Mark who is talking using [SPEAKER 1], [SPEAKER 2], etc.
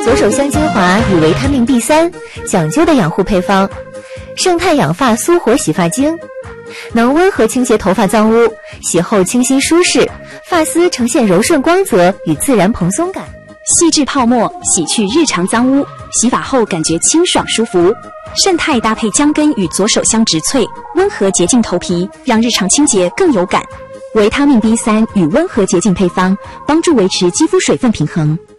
[SPEAKER 1] 左手香精华与维他命 B3， 讲究的养护配方。胜肽养发苏活洗发精，能温和清洁头发脏污，洗后清新舒适，发丝呈现柔顺光泽与自然蓬松感，
[SPEAKER 2] 细致泡沫，洗去日常脏污，洗发后感觉清爽舒服。胜肽搭配姜根与左手香植萃，温和洁净头皮，让日常清洁更有感。维他命 B3 与温和洁净配方，帮助维持肌肤水分平衡。